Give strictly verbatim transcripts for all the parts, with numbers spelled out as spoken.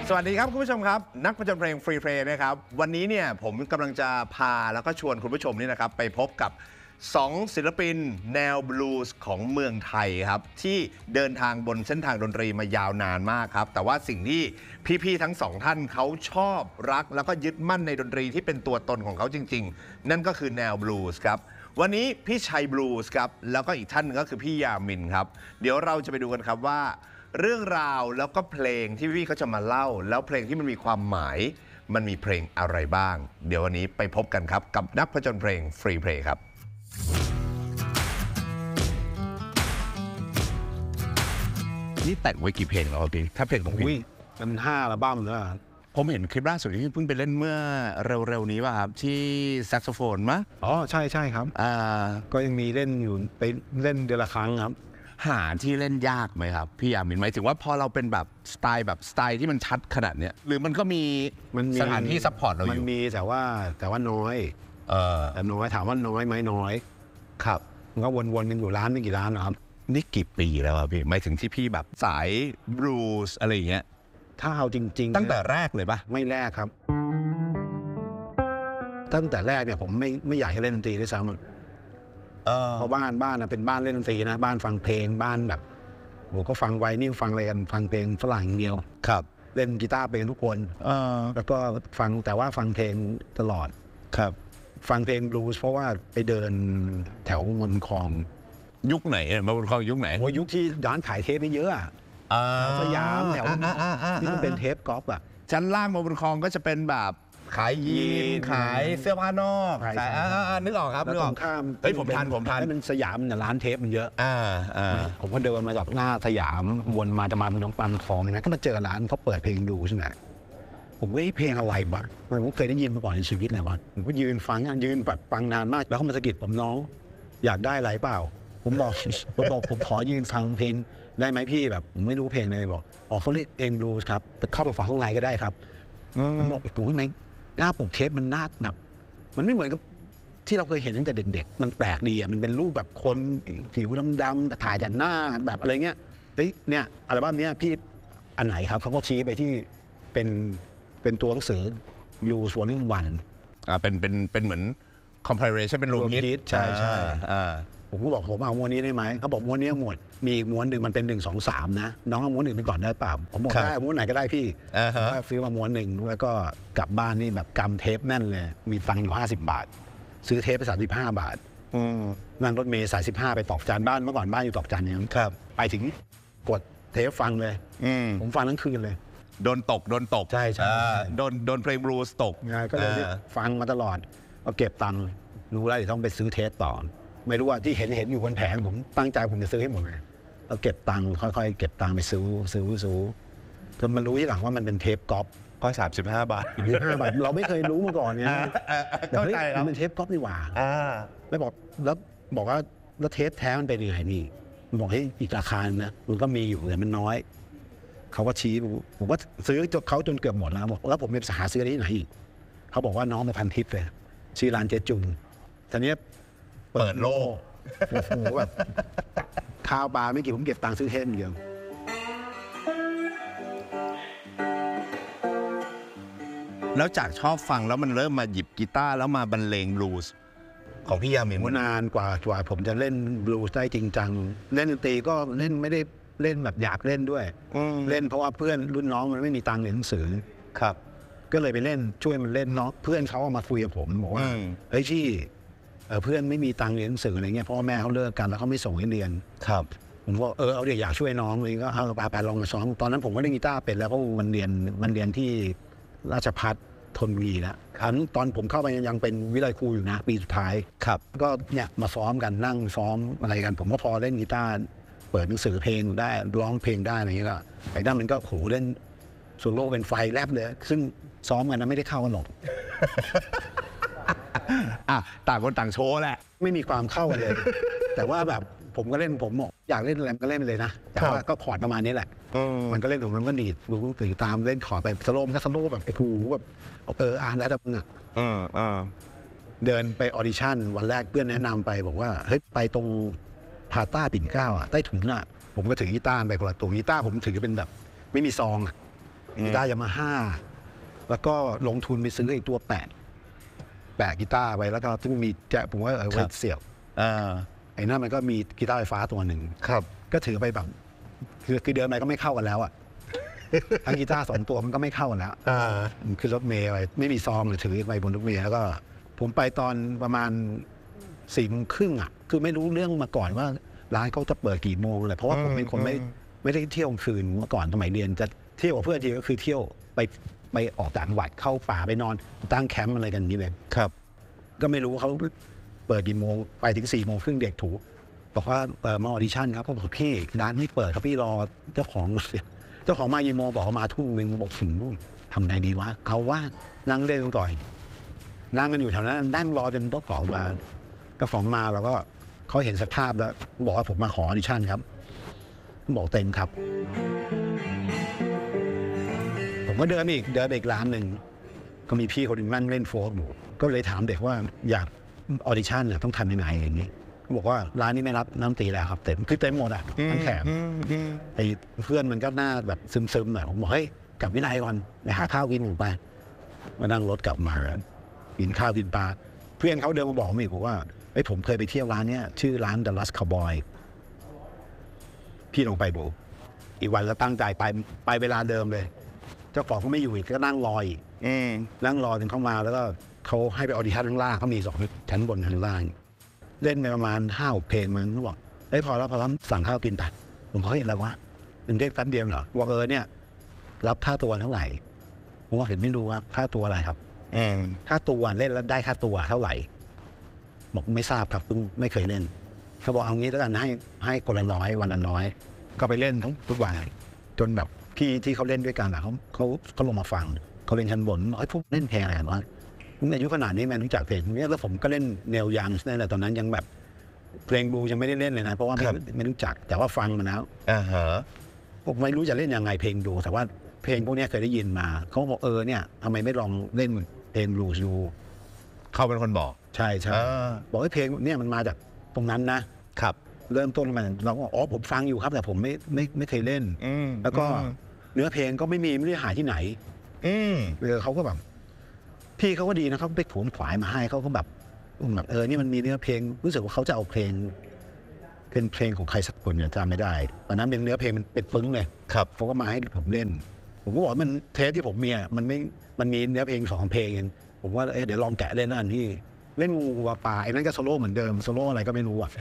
สวัสดีครับคุณผู้ชมครับนักผจญเพลงฟรีเพลย์นะครับวันนี้เนี่ยผมกำลังจะพาแล้วก็ชวนคุณผู้ชมนี่นะครับไปพบกับสองศิลปินแนวบลูส์ของเมืองไทยครับที่เดินทางบนเส้นทางดนตรีมายาวนานมากครับแต่ว่าสิ่งที่พี่ๆทั้งสองท่านเขาชอบรักแล้วก็ยึดมั่นในดนตรีที่เป็นตัวตนของเขาจริงๆนั่นก็คือแนวบลูส์ครับวันนี้พี่ชัยบลูส์ครับแล้วก็อีกท่านนึงก็คือพี่ยามินครับเดี๋ยวเราจะไปดูกันครับว่าเรื่องราวแล้วก็เพลงที่พี่เขาจะมาเล่าแล้วเพลงที่มันมีความหมายมันมีเพลงอะไรบ้างเดี๋ยววันนี้ไปพบกันครับกับนักผจญเพลงฟรีเพลย์ครับนี่แต่งไว้กี่เพลงแล้วพี่ถ้าเพลงของพี่มันห้าอัลบั้มแล้วผมเห็นคลิปล่าสุดที่เพิ่งไปเล่นเมื่อเร็วๆนี้ป่ะครับที่แซกโซโฟนมั้ยอ๋อใช่ใช่ครับอ่าก็ยังมีเล่นอยู่ไปเล่นเดือนละครั้งครับหาที่เล่นยากไหมครับพี่ยามินหมายถึงว่าพอเราเป็นแบบสไตล์แบบสไตล์ที่มันชัดขนาดเนี้ยหรือมันก็มีสถานที่ซัพพอร์ตเราอยู่มันมีแต่ว่าแต่ว่าน้อยเออแต่น้อยถามว่าน้อยไหมน้อยครับมันก็วนๆกันอยู่ร้านไม่กี่ร้านครับนี่กี่ปีแล้วครับพี่หมายถึงที่พี่แบบสายบลูส์อะไรอย่างเงี้ยถ้าเอาจริงๆตั้งแต่แรกเลยปะไม่แรกครับตั้งแต่แรกเนี่ยผมไม่ไม่อยากให้เล่นดนตรีด้วยซ้ำเพราะบ้านบ้านเป็นบ้านเล่นดนตรีนะบ้านฟังเพลงบ้านแบบโหก็ฟังไวนิ่งฟังอะไรกันฟังเพลงฝรั่งอย่างเดียวครับเล่นกีตาร์เป็นทุกคนแล้วก็ฟังแต่ว่าฟังเพลงตลอดครับฟังเพลงบลูส์เพราะว่าไปเดินแถวมณฑลยุคไหนมาบนคลองยุคไหนโอ้ยุคที่ร้านขายเทปไม่เยอะอ่ะสยามแถวที่มันเป็นเทปกอล์ฟอ่ะชั้นล่างมาบนคลองก็จะเป็นแบบขายยีนขายเสื้อผ้านอกขายนึกออกครับนึกออกข้ามเฮ้ยผมทันผมทันมันสยามเนี่ยร้านเทปมันเยอะอ่าอ่าผมก็เดินมาจากหน้าสยามวนมาจะมาเป็นน้องปันคลองนะก็มาเจอร้านเขาเปิดเพลงดูใช่ไหมผมว่าเพลงอะไรบ้างผมเคยได้ยินมาก่อนในชีวิตเลยว่าผมก็ยืนฟังยืนแบบฟังนานมากแล้วเขามาสะกิดผมน้องอยากได้อะไรเปล่าผมบอกผมบอกผมขอยืนฟังเพลงได้ไหมพี่แบบผมไม่รู้เพลงเลยบอกอ๋อเขาเรียกเพลงบลูส์ครับแต่เข้าไปฟังข้างในก็ได้ครับผมบอกโอ้ยไหมหน้าปกเทปมันน่าแบบมันไม่เหมือนกับที่เราเคยเห็นตั้งแต่เด็กๆมันแปลกดีอ่ะมันเป็นรูปแบบคนผิวดำๆแต่ถ่ายจากหน้าแบบอะไรเงี้ยเฮ้ยเนี่ยอัลบั้มเนี้ยพี่อันไหนครับเขาก็ชี้ไปที่เป็นเป็นตัวหนังสือยูส่วนหนึ่งวันอ่าเป็นเป็นเป็นเหมือนคอมไพเรชั่นเป็นรวมฮิตใช่ใช่ผมก็บอกผมเอาม้วนนี้ได้ไหมเขาบอกม้วนนี้หมดมีม้วนหนึ่งมันเป็นหนึ่งสองสามนะน้องเอาม้วนหนึ่งไปก่อนได้เปล่าผมบอกได้ม้วนไหนก็ได้พี่ซื้อมาม้วนหนึ่งแล้วก็กลับบ้านนี่แบบกำเทปแน่นเลยมีตังค์อยู่ห้าสิบบาทซื้อเทปไปสามสิบห้าบาทนั่งรถเมล์สายสิบห้าไปตอกจานบ้านเมื่อก่อนบ้านอยู่ตอกจานเนี่ยครับไปถึงกดเทปฟังเลยผมฟังทั้งคืนเลยโดนตกโดนตกใช่ใช่โดนโดนเพลงบลูส์ตกก็เลยฟังมาตลอดก็เก็บตังค์รู้แล้วเดี๋ยวต้องไปซื้อเทปต่อไม่รู้ว่าที่เห็นเห็นอยู่บนแผงผมตั้งใจผมจะซื้อให้หมดเลยแล้วเก็บตังค์ค่อยๆเก็บตังค์ไปซื้อซื้อซื้อจนมันรู้ที่หลังว่ามันเป็นเทปก๊อปก็สามสิบห้าบาทสามสิบห้าบาทเราไม่เคยรู้มาก่อนเนี่ยเข้าใจครับมันเป็นเทปก๊อปนี่หว่าไม่บอกแล้วบอกว่าแล้วเทปแท้มันเป็นยังไงนี่มันบอกให้อีกราคานะมันก็มีอยู่แต่มันน้อยเขาก็ชี้ผมก็ซื้อจนเขาจนเกือบหมดแล้วบอกแล้วผมไปหาซื้อที่ไหนอีกเขาบอกว่าน้องไปพันทิปเลยชื่อร้านเจ๊จุนทีนี้เปิดโลกโอ้โหแบบข้าวปลาไม่กี่ผมเก็บตังค์ซื้อเทปเดียวแล้วจากชอบฟังแล้วมันเริ่มมาหยิบกีตาร์แล้วมาบรรเลงบลูส์ของพี่ยามินนานกว่ากว่าผมจะเล่นบลูส์ได้จริงจังเล่นดนตรีก็เล่นไม่ได้เล่นแบบอยากเล่นด้วยเล่นเพราะว่าเพื่อนรุ่นน้องมันไม่มีตังค์เรียนหนังสือครับก็เลยไปเล่นช่วยมันเล่นเนาะเพื่อนเขาเอามาคุยกับผมบอกว่าเฮ้ยชี่เพื่อนไม่มีตังค์เรียนหนังสืออะไรเงี้ยพ่อแม่เขาเลิกกันแล้วเขาไม่ส่งให้เรียนครับผมว่าเออเอาเดี๋ยวอยากช่วยน้องเลยก็เอาไปไปลองมาซ้อมตอนนั้นผมก็เล่นกีตาร์เป็นแล้วก็มันเรียนมันเรียนที่ราชภัฏธนบุรีแล้วครั้งตอนผมเข้าไปยังเป็นวิทยาลัยครูอยู่นะปีสุดท้ายครับก็เนี่ยมาซ้อมกันนั่งซ้อมอะไรกันผมก็พอเล่นกีตาร์เปิดหนังสือเพลงได้ร้องเพลงได้อะไรเงี้ยก็ไอ้ด้านมันก็โหเล่นโซโล่เป็นไฟแลบเลยซึ่งซ้อมกันนะไม่ได้เข้ากันหรอกอ่ะต่างคนต่างโชว์แหละไม่มีความเข้ากันเลยแต่ว่าแบบผมก็เล่นผมอยากเล่นอะไรก็เล่นเลยนะแต่ว่าก็คอร์ดประมาณนี้แหละมันก็เล่นผมมันก็ดีดรู้ตื่นตามเล่นคอร์ดไปสโลมก็สโลแบบไอ้ผูแบบเอออ่านแล้วแต่มึงอ่ะเดินไปออดิชั่นวันแรกเพื่อนแนะนำไปบอกว่าเฮ้ยไปตรงพาต้าปิ่นเกล้าอ่ะใต้ถุนอ่ะผมก็ถือกีตาร์ไปคนละตัวกีตาร์ผมถือเป็นแบบไม่มีซองกีตาร์ยามาฮ่าแล้วก็ลงทุนไปซื้อไอ้ตัวแปะแปะกีตาร์ไว้แล้วก็ซึ่งมีแจะผมว่าเอาไว้เสียบไอ้นั่นมันก็มีกีตาร์ไฟฟ้าตัวหนึ่งครับก็ถือไปแบบคือคือเดินไปก็ไม่เข้ากันแล้วอ่ะทั้งกีตาร์สองตัวมันก็ไม่เข้ากันแล้วคือรถเมล์ไปไม่มีซองหรือถือไปบนรถเมล์แล้วก็ผมไปตอนประมาณสี่โมงครึ่งอ่ะคือไม่รู้เรื่องมาก่อนว่าร้านเขาจะเปิดกี่โมงเลยเพราะว่าผมเป็นคนไม่ไม่ได้เที่ยวคืนเมื่อก่อนสมัยเรียนจะเที่ยวกับเพื่อนทีก็คือเที่ยวไปไปออกต่างจังหวัดเข้าป่าไปนอนตั้งแคมป์อะไรกันนี้เลยครับก็ไม่รู้เขาเปิดกี่โมงไปถึงสี่โมงครึ่งเด็กถูบอกว่าเออมาออดิชั่นครับเขาบอกพี่ร้านไม่เปิดครับพี่รอเจ้าของเจ้าของมากี่โมงบอกเขามาทุ่มนึงบอกถึงนู่นทำไงดีวะเขาว่านั่งเล่นก่อนนั่งกันอยู่แถวนั้นนั่งรอจนเจ้าของมาเจ้าของมาแล้วก็เขาเห็นสภาพแล้วบอกว่าผมมาขอออดิชั่นครับบอกเต็มครับผมก็เดินอีกเดินอีกร้านหนึ่งก็มีพี่คนหนึ่งนั่งเล่นโฟล์กอยู่ก็เลยถามเด็กว่าอยากออดิชั่นเนี่ยต้องทำยังไงอย่างนี้เขาบอกว่าร้านนี้ไม่รับน้ำตีแล้วครับเต็มคือเต็มหมดอ่ะทั้งแถมไอ้เพื่อนมันก็หน้าแบบซึมๆหน่อยผมบอกเฮ้ยกลับวินัยก่อนไปหาข้าวกินผมไปมานั่งรถกลับมากินข้าวกินปลาเพื่อนเขาเดินมาบอกผมอีกว่าไอ้ผมเคยไปเที่ยวร้านเนี้ยชื่อร้าน The Last Cowboy พี่ลงไปดูอีกวันแล้วตั้งใจไปไปเวลาเดิมเลยเจ้าของเขาไม่อยู่อีกก็นั่งรออีกนั่งรอจนเข้ามาแล้วก็เขาให้ไปออดิชั่นข้างล่างเขามีสองชั้นบนชั้นล่างเล่นไปประมาณห้าเพลงมันก็บอกเอ้ยพอแล้วพอแล้วสั่งข้าวกินตัดผมเขาเห็นแล้วว่าหนึ่งเด็กแป๊บเดียวเหรอบอกเออเนี่ยรับค่าตัวเท่าไหร่ผมว่าเห็นไม่รู้ว่าค่าตัวอะไรครับค่าตัวเล่นแล้วได้ค่าตัวเท่าไหร่บอกไม่ทราบครับเพิ่งไม่เคยเล่นเขาบอกเอางี้แล้วกันให้ให้คนละน้อยวันละน้อยก็ไปเล่นทั้งทุกวันจนแบบพี่ที่เขาเล่นด้วยกันอ่ะเขาเขาเขาลงมาฟังเขาเล่นชั้นบนไอ้พวกเล่นเพลงอะไรกันวะอายุขนาดนี้แมนรู้จักเพลงนี้แล้วผมก็เล่นแนวยังนั่นแหละตอนนั้นยังแบบเพลงบลูยังไม่ได้เล่นเลยนะเพราะว่าไม่ไม่รู้จักแต่ว่าฟังมาแล้วอ่าฮะผมไม่รู้จะเล่นยังไงเพลงบลูแต่ว่าเพลงพวกนี้เคยได้ยินมาเขาบอกเออเนี่ยทำไมไม่ลองเล่นเพลงบลูดูเขาเป็นคนบอกใช่ใช่บอกว่าเพลงเนี่ยมันมาจากตรงนั้นนะครับเริ่มต้นมันเราก็อ๋อผมฟังอยู่ครับแต่ผมไม่ไม่ไม่เคยเล่นแล้วก็เนื้อเพลงก็ไม่มีไม่ได้หาที่ไหนเออเขาก็แบบพี่เขาก็ดีนะเขาไปขวนขวายมาให้เขาก็แบบแบบเออนี่มันมีเนื้อเพลงรู้สึกว่าเขาจะเอาเพลงเป็นเพลงของใครสักคนเนี่ยจำไม่ได้ตอนนั้นเป็นเนื้อเพลงมันเป็นปึ้งเลยครับเขาก็มาให้ผมเล่นผมก็บอกมันเทปที่ผมมีมันไม่มันมีเนื้อเพลงสองเพลงเองผมว่าเออเดี๋ยวลองแกะเล่นนั่นที่เล่นงูวัวปลาไอ้นั่นก็โซโล่เหมือนเดิมโซโล่อะไรก็ไม่รู้อ่ะ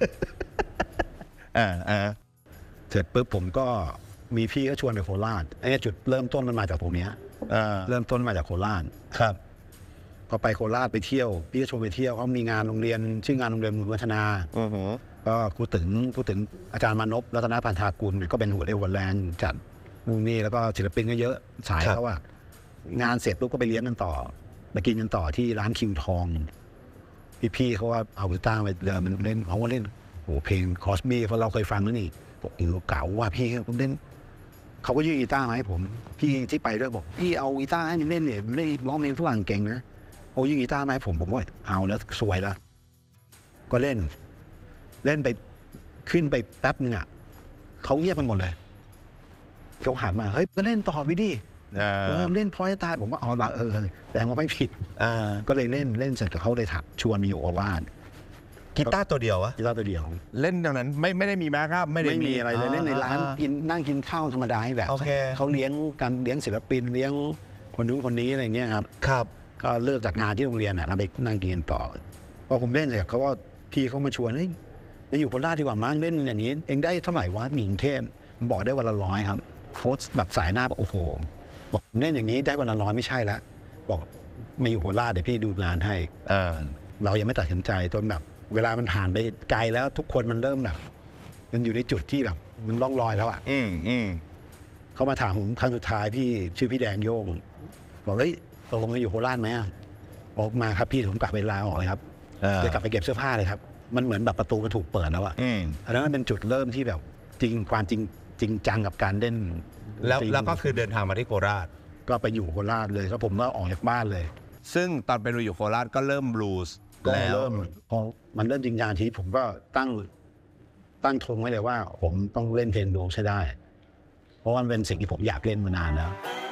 อ่าอ่าเสร็จปุ๊บผมก็มีพี่ก็ชวนไปโคราชไอ้จุดเริ่มต้นมันมาจากตรงนี้เริ่มต้นมาจากโคราชครับพอไปโคราชไปเที่ยวพี่ก็ชวนไปเที่ยวเขามีงานโรงเรียนชื่องานโรงเรียนวัฒนาก็ครูตึงครูตึงอาจารย์มานพรัตนพันธากุลก็เป็นหัวเรี่ยวหัวแรงจัดนู่นนี่แล้วก็ศิลปินก็เยอะสายเขาว่างานเสร็จปุ๊บก็ไปเลี้ยงกันต่อไปกินกันต่อที่ร้านคิวทองพี่ๆเขาว่าเอากีตาร์ไปเดินมันเล่นเขาก็เล่นโอ้เพลงคอสมี่เพราะเราเคยฟังแล้วนี่บอกเออเก่าว่าพี่ผมเล่นเขาก็ยื่นกีตาร์มาให้ผมพี่ที่ไปด้วยบอกพี่เอากีตาร์ให้มันเล่นเนี่ยเล่นร้องเพลงฝรั่งเก่งนะโอ้ยื่นกีตาร์มาให้ผมผมก็เอาแล้วสวยแล้วก็เล่นเล่นไปขึ้นไปแป๊บนึงอ่ะเขาเงียบไปหมดเลยเขาหันมาเฮ้ยก็เล่นต่อไปดิเล่นพอยตายผมว่าอ๋อเออแต่ว่าไม่ผิดก็เลยเล่นเล่นเสร็จเขาเลยถักชวนมีโอวาทกีตาร์ตัวเดียววะกีตาร์ตัวเดียวเล่นดังนั้นไม่ไม่ได้มีแม้ครับไม่ได้มีอะไรเลยเล่นในร้านกินนั่งกินข้าวธรรมดาแบบเขาเลี้ยงการเลี้ยงศิลปินเลี้ยงคนนู้นคนนี้อะไรเงี้ยครับครับก็เลิกจากงานที่โรงเรียนอ่ะเราไปนั่งกินต่อพอผมเล่นเสร็จเขาก็พี่เขามาชวนเฮ้ยไปอยู่โคราชดีกว่ามั้งเล่นอย่างนี้เองได้เท่าไหร่วะหญิงเทพบอกได้วันละร้อยครับโค้ชแบบสายหน้าบอกโอ้โหบอกเล่นอย่างนี้ได้วันละร้อยไม่ใช่แล้วบอกมาอยู่โคราชเดี๋ยวพี่ดูงานให้เรายังไม่ตัดสินใจจนแบบเวลามันผ่านไปไกลแล้วทุกคนมันเริ่มแบบมันอยู่ในจุดที่แบบมันล่องลอยแล้วอ่ะอืมอืมเขามาถามผมครั้งสุดท้ายพี่ชื่อพี่แดงโยงบอกเฮ้ยตกลงจะอยู่โคราชไหมออกมาครับพี่ผมกลับไปลาออกเลยครับจะกลับไปเก็บเสื้อผ้าเลยครับมันเหมือนแบบประตูมันถูกเปิดแล้วอ่ะอันนั้นมันเป็นจุดเริ่มที่แบบจริงความจริงจริงจังกับการเล่นแล้วแล้วก็คือเดินทางมาที่โคราชก็ไปอยู่โคราชเลยแล้วผมก็ออกจากบ้านเลยซึ่งตอนไปอยู่โคราชก็เริ่มบลูส์ก็เริ่มพอมันเริ่มจริงจังทีผมก็ตั้งตั้งธงไว้เลยว่าผมต้องเล่นเพลงบลูส์ใช้ได้เพราะว่ามันเป็นสิ่งที่ผมอยากเล่นมานานแล้ว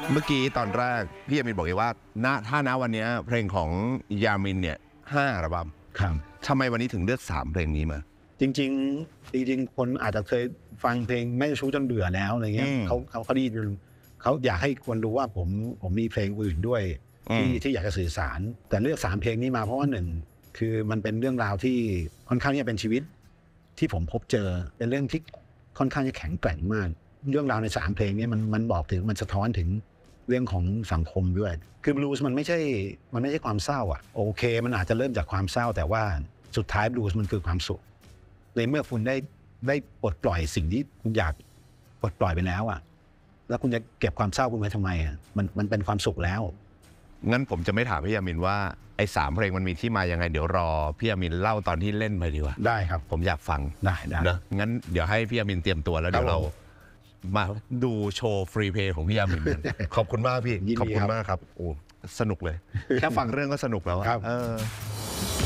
เมื่อกี้ตอนแรกพี่ยามินบอกเองว่าณถ้าณวันนี้เพลงของยามินเนี่ยห้าอัลบั้มครับทำไมวันนี้ถึงเลือกสามเพลงนี้มาจริงๆจริงๆคนอาจจะเคยฟังเพลงไม่ชู้จนเบื่อแล้วอะไรเงี้ยอืมเขาเขาเขาดีเขาอยากให้คนรู้ว่าผมผมมีเพลงอื่นด้วย ที่อืมที่อยากจะสื่อสาร แต่เลือกสามเพลงนี้มาเพราะว่าหนึ่งคือมันเป็นเรื่องราวที่ค่อนข้างที่จะเป็นชีวิต ที่ผมพบเจอเป็นเรื่องที่ค่อนข้างจะแข็งแกร่งมาก เรื่องราวในสามเพลงนี้มันมันบอกถึงมันสะท้อนถึงเรื่องของสังคมด้วย คือบลูส์มันไม่ใช่มันไม่ใช่ความเศร้าอ่ะโอเค มันอาจจะเริ่มจากความเศร้า แต่ว่าสุดท้ายบลูส์มันคือความสุขในเมื่อคุณได้ได้ปลดปล่อยสิ่งที่คุณอยากปลดปล่อยไปแล้วอ่ะแล้วคุณจะเก็บความเศร้าคุณไว้ทำไมอ่ะมันมันเป็นความสุขแล้วงั้นผมจะไม่ถามพี่ยามินว่าไอ้สามเพลงมันมีที่มายังไงเดี๋ยวรอพี่ยามินเล่าตอนที่เล่นไปดีกว่าได้ครับผมอยากฟังได้ได้นะงั้นเดี๋ยวให้พี่ยามินเตรียมตัวแล้วเดี๋ยวครับเราผมมาดูโชว์ฟรีเพลย์ของพี่ยามินกัน ขอบคุณมากพี่ยินดีขอบคุณครับมากครับโอ้สนุกเลย แค่ฟังเรื่องก็สนุกแล้วอะครับเออ